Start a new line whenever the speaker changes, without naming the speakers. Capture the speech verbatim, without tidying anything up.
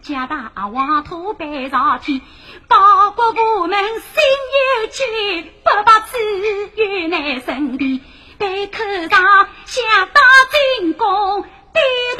家大王土背朝天，报国部门心有屈，不把资源来身边，背口上想打进宫，对